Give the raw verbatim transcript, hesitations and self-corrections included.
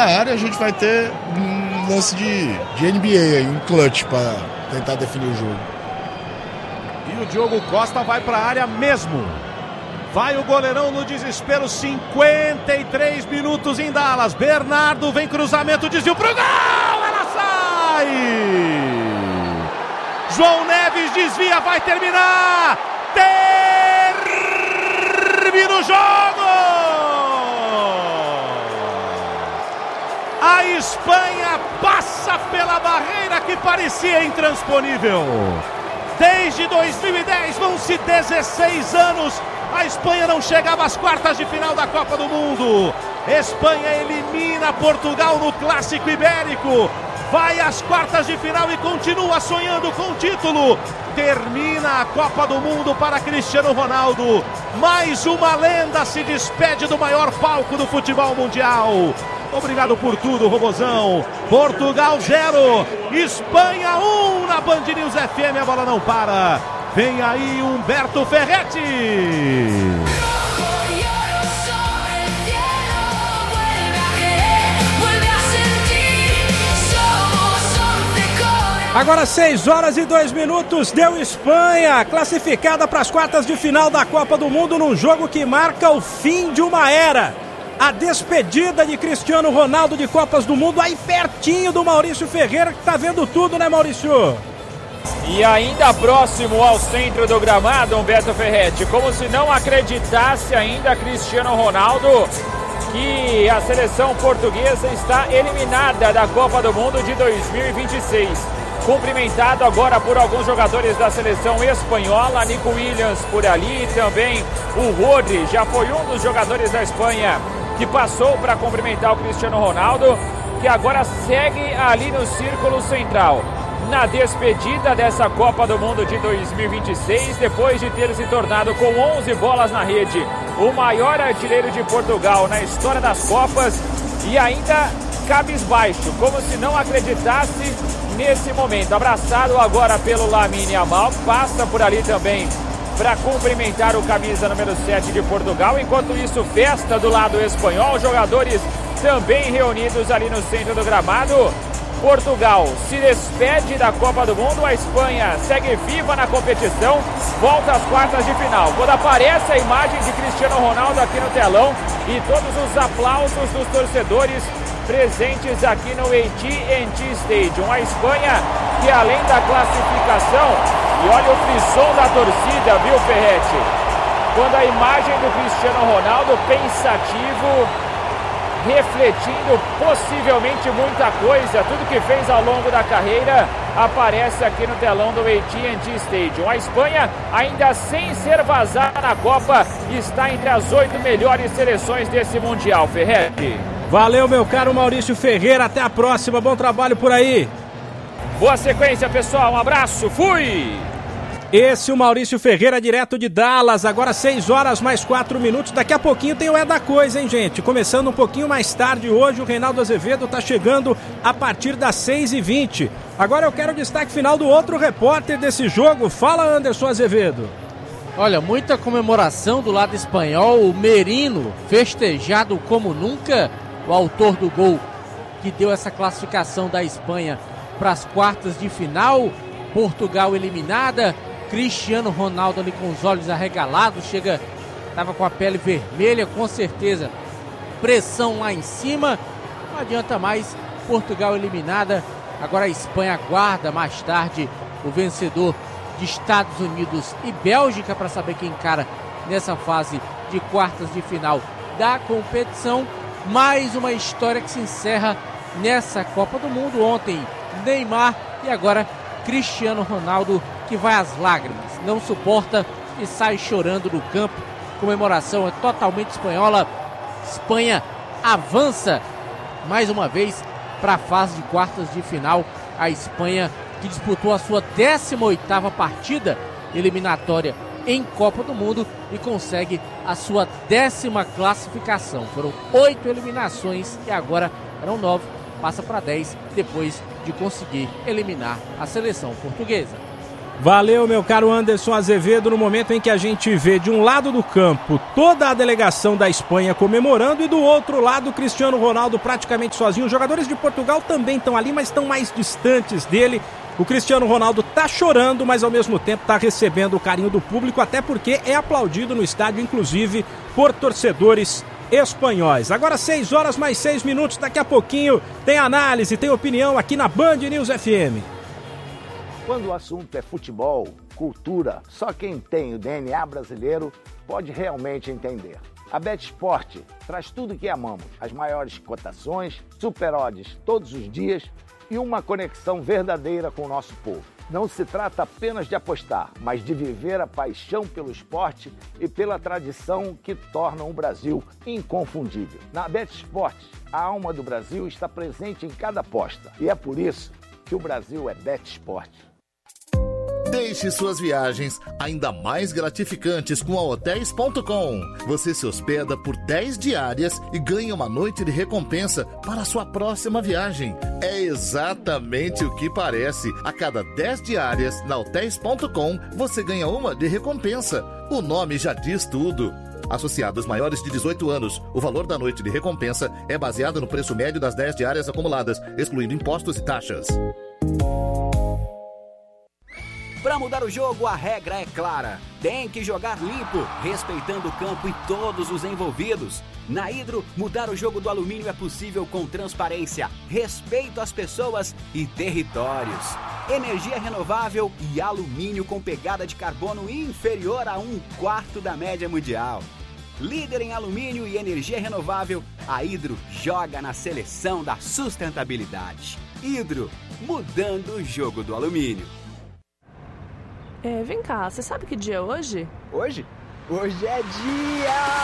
da área, a gente vai ter um lance de, de N B A aí, um clutch para tentar definir o jogo. E o Diogo Costa vai para a área mesmo. Vai o goleirão no desespero, cinquenta e três minutos em Dallas. Bernardo vem cruzamento, desvio pro gol, ela sai! João Neves desvia, vai terminar! Termina o jogo! A Espanha passa pela barreira que parecia intransponível. Desde dois mil e dez, vão-se dezesseis anos, a Espanha não chegava às quartas de final da Copa do Mundo. Espanha elimina Portugal no Clássico Ibérico. Vai às quartas de final e continua sonhando com o título. Termina a Copa do Mundo para Cristiano Ronaldo. Mais uma lenda se despede do maior palco do futebol mundial. Obrigado por tudo, Robozão. Portugal zero, Espanha um na Band News F M, a bola não para. Vem aí Humberto Ferretti. Agora seis horas e dois minutos, deu Espanha, classificada para as quartas de final da Copa do Mundo num jogo que marca o fim de uma era. A despedida de Cristiano Ronaldo de Copas do Mundo, aí pertinho do Maurício Ferreira, que tá vendo tudo, né, Maurício? E ainda próximo ao centro do gramado, Humberto Ferretti, como se não acreditasse ainda Cristiano Ronaldo que a seleção portuguesa está eliminada da Copa do Mundo de dois mil e vinte e seis. Cumprimentado agora por alguns jogadores da seleção espanhola, Nico Williams por ali, também o Rodri, já foi um dos jogadores da Espanha que passou para cumprimentar o Cristiano Ronaldo, que agora segue ali no círculo central. Na despedida dessa Copa do Mundo de dois mil e vinte e seis, depois de ter se tornado com onze bolas na rede, o maior artilheiro de Portugal na história das Copas, e ainda cabisbaixo, como se não acreditasse nesse momento. Abraçado agora pelo Lamine Yamal, passa por ali também para cumprimentar o camisa número sete de Portugal. Enquanto isso, festa do lado espanhol, jogadores também reunidos ali no centro do gramado. Portugal se despede da Copa do Mundo, a Espanha segue viva na competição, volta às quartas de final. Quando aparece a imagem de Cristiano Ronaldo aqui no telão e todos os aplausos dos torcedores presentes aqui no A T and T Stadium. A Espanha, que além da classificação, e olha o frisson da torcida, viu, Ferretti? Quando a imagem do Cristiano Ronaldo pensativo, refletindo possivelmente muita coisa, tudo que fez ao longo da carreira, aparece aqui no telão do A T and T Stadium. A Espanha, ainda sem ser vazada na Copa, está entre as oito melhores seleções desse Mundial, Ferretti. Valeu, meu caro Maurício Ferreira, até a próxima, bom trabalho por aí. Boa sequência, pessoal, um abraço, fui! Esse é o Maurício Ferreira, direto de Dallas, agora seis horas mais quatro minutos, daqui a pouquinho tem o É da Coisa, hein, gente? Começando um pouquinho mais tarde hoje, o Reinaldo Azevedo tá chegando a partir das seis e vinte. Agora eu quero o destaque final do outro repórter desse jogo, fala Anderson Azevedo. Olha, muita comemoração do lado espanhol, o Merino festejado como nunca, o autor do gol que deu essa classificação da Espanha para as quartas de final. Portugal eliminada, Cristiano Ronaldo ali com os olhos arregalados, chega, estava com a pele vermelha, com certeza, pressão lá em cima, não adianta mais, Portugal eliminada, agora a Espanha aguarda mais tarde o vencedor de Estados Unidos e Bélgica para saber quem encara nessa fase de quartas de final da competição. Mais uma história que se encerra nessa Copa do Mundo. Ontem Neymar e agora Cristiano Ronaldo, que vai às lágrimas, não suporta e sai chorando do campo. Comemoração é totalmente espanhola. Espanha avança mais uma vez para a fase de quartas de final. A Espanha, que disputou a sua décima oitava partida eliminatória em Copa do Mundo e consegue a sua décima classificação. Foram oito eliminações e agora eram nove, passa para dez depois de conseguir eliminar a seleção portuguesa. Valeu, meu caro Anderson Azevedo, no momento em que a gente vê de um lado do campo toda a delegação da Espanha comemorando e do outro lado o Cristiano Ronaldo praticamente sozinho. Os jogadores de Portugal também estão ali, mas estão mais distantes dele. O Cristiano Ronaldo tá chorando, mas ao mesmo tempo tá recebendo o carinho do público, até porque é aplaudido no estádio, inclusive por torcedores espanhóis. Agora seis horas mais seis minutos, daqui a pouquinho tem análise, tem opinião aqui na Band News F M. Quando o assunto é futebol, cultura, só quem tem o D N A brasileiro pode realmente entender. A BetSport traz tudo que amamos, as maiores cotações, super odds todos os dias e uma conexão verdadeira com o nosso povo. Não se trata apenas de apostar, mas de viver a paixão pelo esporte e pela tradição que tornam o Brasil inconfundível. Na BetSport, a alma do Brasil está presente em cada aposta e é por isso que o Brasil é BetSport. Deixe suas viagens ainda mais gratificantes com a Hotéis ponto com. Você se hospeda por dez diárias e ganha uma noite de recompensa para a sua próxima viagem. É exatamente o que parece. A cada dez diárias na Hotéis ponto com, você ganha uma de recompensa. O nome já diz tudo. Associados maiores de dezoito anos, o valor da noite de recompensa é baseado no preço médio das dez diárias acumuladas, excluindo impostos e taxas. Para mudar o jogo, a regra é clara. Tem que jogar limpo, respeitando o campo e todos os envolvidos. Na Hidro, mudar o jogo do alumínio é possível com transparência, respeito às pessoas e territórios. Energia renovável e alumínio com pegada de carbono inferior a um quarto da média mundial. Líder em alumínio e energia renovável, a Hidro joga na seleção da sustentabilidade. Hidro, mudando o jogo do alumínio. É, vem cá, você sabe que dia é hoje? Hoje? Hoje é dia...